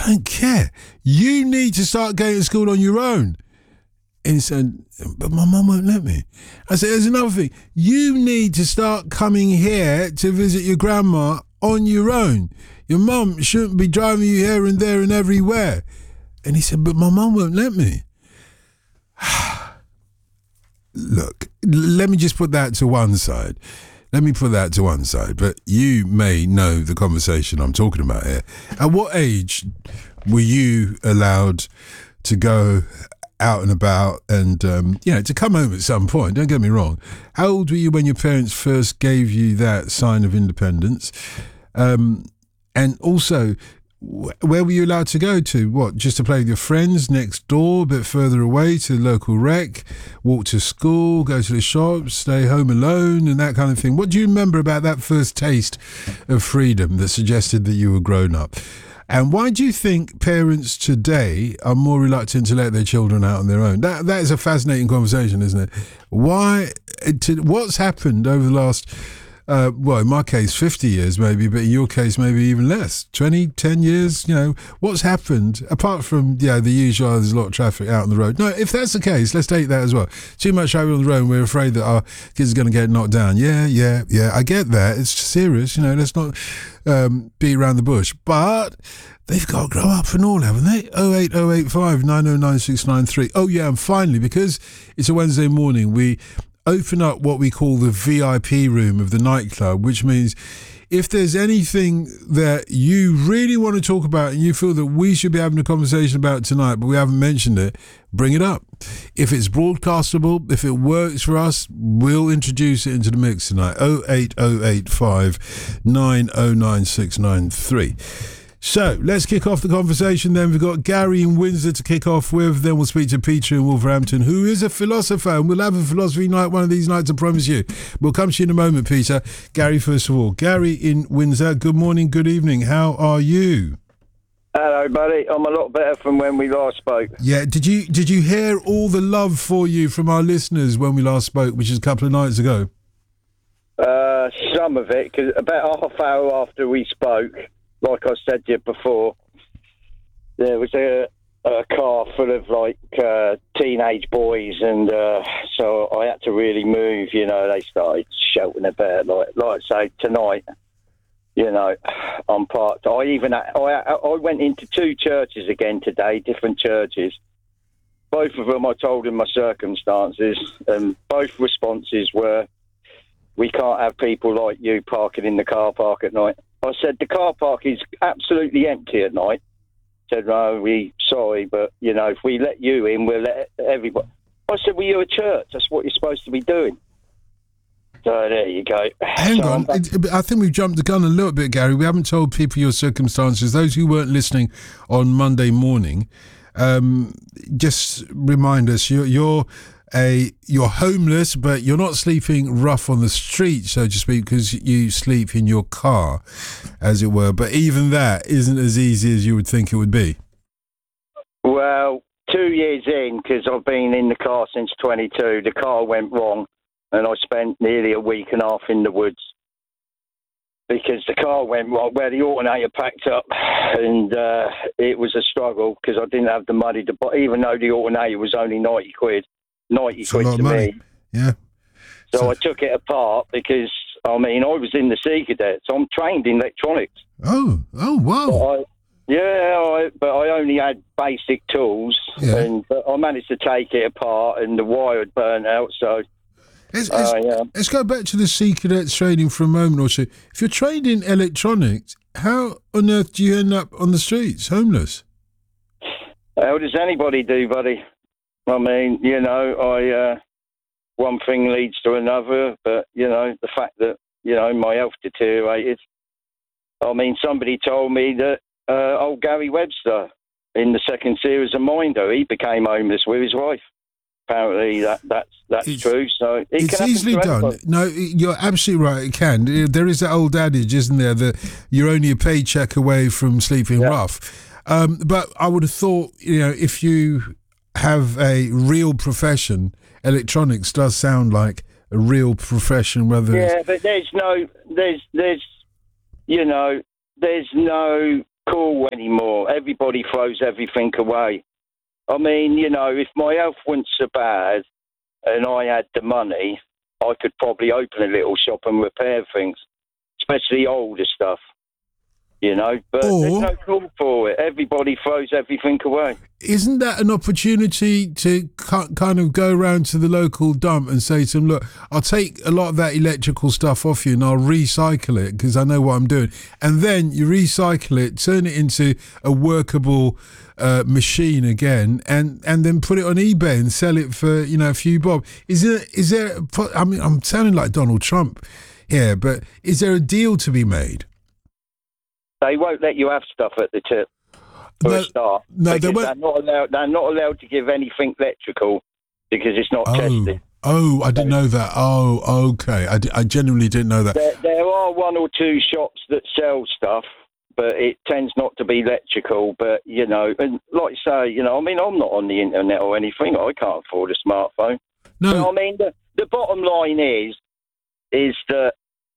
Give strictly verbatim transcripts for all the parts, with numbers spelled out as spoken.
I don't care. You need to start going to school on your own. And he said, but my mum won't let me. I said, there's another thing. You need to start coming here to visit your grandma on your own. Your mum shouldn't be driving you here and there and everywhere. And he said, but my mum won't let me. Look, let me just put that to one side. Let me put that to one side. But you may know the conversation I'm talking about here. At what age were you allowed to go out and about and, um, you know, to come home at some point? Don't get me wrong. How old were you when your parents first gave you that sign of independence? Um, and also, where were you allowed to go to? What, just to play with your friends next door, a bit further away to the local rec, walk to school, go to the shops, stay home alone and that kind of thing? What do you remember about that first taste of freedom that suggested that you were grown up? And why do you think parents today are more reluctant to let their children out on their own? That That is a fascinating conversation, isn't it? Why? To, what's happened over the last... Uh, well, in my case, fifty years maybe, but in your case, maybe even less. twenty, ten years, you know, what's happened, apart from, yeah, the usual, there's a lot of traffic out on the road. No, if that's the case, let's take that as well. Too much traffic on the road, and we're afraid that our kids are going to get knocked down. Yeah, yeah, yeah, I get that. It's serious, you know, let's not um, beat around the bush. But they've got to grow up and all, haven't they? oh eight oh eight five nine oh nine six nine three. Oh, yeah, and finally, because it's a Wednesday morning, we open up what we call the V I P room of the nightclub, which means if there's anything that you really want to talk about and you feel that we should be having a conversation about tonight, but we haven't mentioned it, bring it up. If it's broadcastable, if it works for us, we'll introduce it into the mix tonight. oh eight oh eight five nine oh nine six nine three. So let's kick off the conversation then. We've got Gary in Windsor to kick off with. Then we'll speak to Peter in Wolverhampton, who is a philosopher, and we'll have a philosophy night one of these nights, I promise you. We'll come to you in a moment, Peter. Gary, first of all. Gary in Windsor, good morning, good evening. How are you? Hello, buddy. I'm a lot better from when we last spoke. Yeah, did you did you hear all the love for you from our listeners when we last spoke, which is a couple of nights ago? Uh, some of it, because about half hour after we spoke, like I said to you before, there was a, a car full of like uh, teenage boys, and uh, so I had to really move. You know, they started shouting about like, like I say tonight. You know, I'm parked. I even I I went into two churches again today, different churches. Both of them, I told them my circumstances, and both responses were, "We can't have people like you parking in the car park at night." I said, the car park is absolutely empty at night. Said, no, we sorry, but, you know, if we let you in, we'll let everybody. I said, well, you're a church. That's what you're supposed to be doing. So there you go. Hang so on. I think we've jumped the gun a little bit, Gary. We haven't told people your circumstances. Those who weren't listening on Monday morning, um, just remind us, you're... you're A, you're homeless, but you're not sleeping rough on the street, so to speak, because you sleep in your car, as it were. But even that isn't as easy as you would think it would be. Well, two years in, because I've been in the car since twenty-two, the car went wrong, and I spent nearly a week and a half in the woods because the car went wrong, where the alternator packed up, and uh, it was a struggle because I didn't have the money to buy, even though the alternator was only ninety quid. ninety it's quid to me. Yeah. So, so I took it apart because, I mean, I was in the Sea Cadets. I'm trained in electronics. Oh, oh, wow. But I, yeah, I, but I only had basic tools, yeah. and but I managed to take it apart, and the wire had burnt out, so... Let's, let's, uh, yeah. let's go back to the Sea Cadets training for a moment or two. If you're trained in electronics, how on earth do you end up on the streets, homeless? How does anybody do, buddy? I mean, you know, I uh, one thing leads to another, but, you know, the fact that, you know, my health deteriorated. I mean, somebody told me that uh, old Gary Webster in the second series of Minder, he became homeless with his wife. Apparently that, that's that's it's, true. So it It's can easily done. anybody. No, you're absolutely right, it can. There is that old adage, isn't there, that you're only a paycheck away from sleeping yeah. rough. Um, but I would have thought, you know, if you... have a real profession, electronics does sound like a real profession, whether yeah, but there's no, there's, there's, you know, there's no cool anymore. Everybody throws everything away. I mean, you know, if my health wasn't so bad and I had the money, I could probably open a little shop and repair things, especially older stuff, you know. But Or, there's no call for it. Everybody throws everything away. Isn't that an opportunity to kind of go around to the local dump and say to them, look, I'll take a lot of that electrical stuff off you and I'll recycle it because I know what I'm doing. And then you recycle it, turn it into a workable uh, machine again, and, and then put it on eBay and sell it for, you know, a few bob. Is there, is there, I mean, I'm sounding like Donald Trump here, but is there a deal to be made? They won't let you have stuff at the tip. For no, a start, no, they they're not allowed. They're not allowed to give anything electrical because it's not oh, tested. Oh, I didn't know that. Oh, okay. I, I genuinely didn't know that. There, there are one or two shops that sell stuff, but it tends not to be electrical. But you know, and like I say, you know, I mean, I'm not on the internet or anything. I can't afford a smartphone. No, but, I mean, the the bottom line is, is that,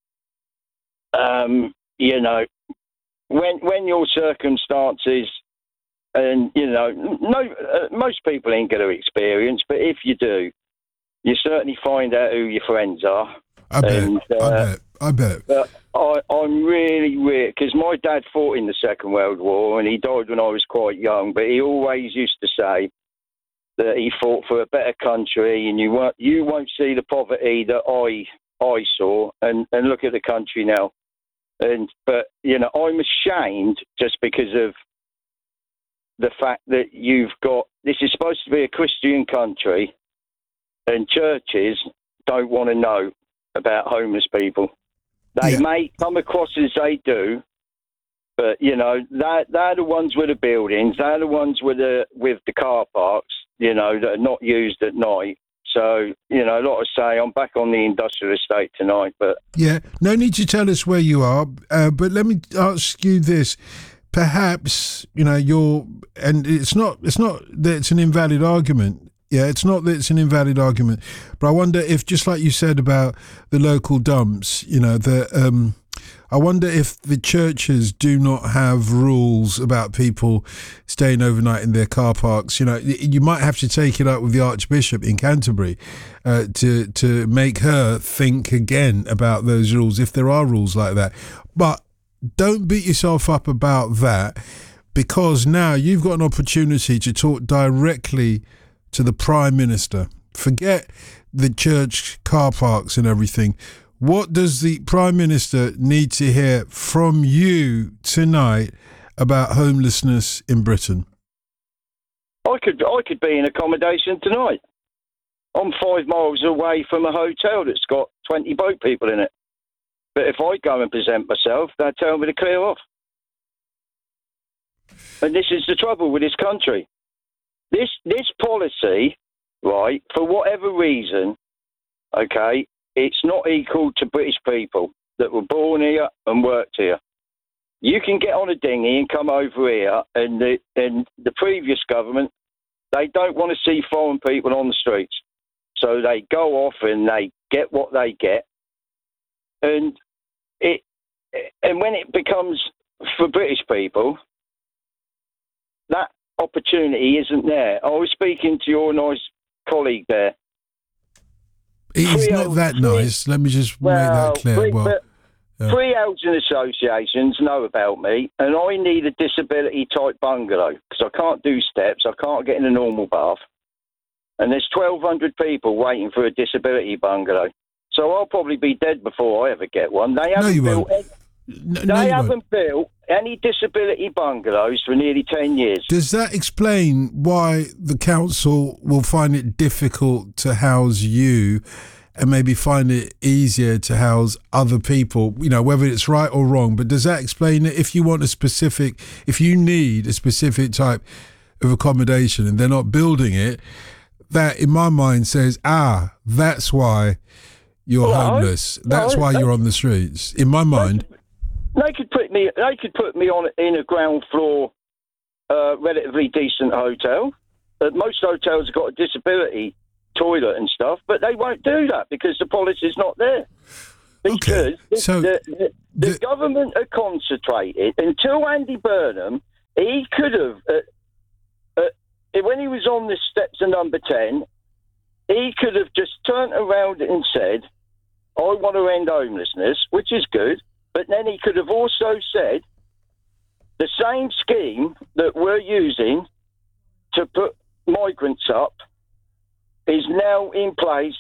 um, you know, when when your circumstances. And, you know, no, uh, most people ain't going to experience, but if you do, you certainly find out who your friends are. I bet, and, uh, I bet, I bet. But I, I'm really, really, because my dad fought in the Second World War and he died when I was quite young, but he always used to say that he fought for a better country and you won't, you won't see the poverty that I I saw, and, and look at the country now. And But, you know, I'm ashamed just because of the fact that you've got, this is supposed to be a Christian country and churches don't want to know about homeless people. They Yeah. may come across as they do, but, you know, they're, they're the ones with the buildings, they're the ones with the, with the car parks, you know, that are not used at night. So, you know, like I say, I'm back on the industrial estate tonight, but... Yeah, no need to tell us where you are, uh, but let me ask you this. Perhaps, you know, you're, and it's not, it's not that it's an invalid argument. Yeah, it's not that it's an invalid argument, but I wonder if, just like you said about the local dumps, you know, the, um, I wonder if the churches do not have rules about people staying overnight in their car parks. You know, you might have to take it up with the Archbishop in Canterbury uh, to to make her think again about those rules, if there are rules like that. But don't beat yourself up about that, because now you've got an opportunity to talk directly to the Prime Minister. Forget the church car parks and everything. What does the Prime Minister need to hear from you tonight about homelessness in Britain? I could I could be in accommodation tonight. I'm five miles away from a hotel that's got twenty boat people in it. But if I go and present myself, they'll tell me to clear off. And this is the trouble with this country. This this policy, right, for whatever reason, okay, it's not equal to British people that were born here and worked here. You can get on a dinghy and come over here, and the, and the previous government, they don't want to see foreign people on the streets. So they go off and they get what they get. And it and when it becomes for British people, that opportunity isn't there. I was speaking to your nice colleague there. He's Free not housing, that nice. Let me just well, make that clear. Free, well, yeah. Free housing associations know about me, and I need a disability-type bungalow because I can't do steps, I can't get in a normal bath. And there's twelve hundred people waiting for a disability bungalow. So I'll probably be dead before I ever get one. They haven't no, you built won't. Any, No, they no, you haven't won't. built any disability bungalows for nearly ten years. Does that explain why the council will find it difficult to house you and maybe find it easier to house other people, you know, whether it's right or wrong? But does that explain it if you want a specific, if you need a specific type of accommodation and they're not building it, that in my mind says, ah, that's why you're Well, homeless. That's no, why they- you're on the streets. In my mind. They could put me. They could put me on in a ground floor, uh, relatively decent hotel. Uh, most hotels have got a disability toilet and stuff, but they won't do that because the policy's not there. Because Okay, so the, the, the, the- government are concentrated until Andy Burnham, he could have, uh, uh, when he was on the steps of number ten, he could have just turned around and said, I want to end homelessness, which is good, but then he could have also said the same scheme that we're using to put migrants up is now in place